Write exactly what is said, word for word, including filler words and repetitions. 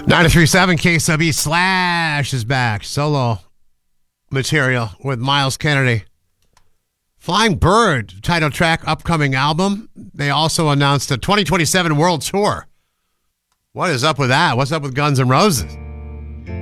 ninety-three point seven K S B Slash is back. Solo material with Miles Kennedy. Flying Bird, title track, upcoming album. They also announced a twenty twenty-seven world tour. What is up with that? What's up with Guns N' Roses?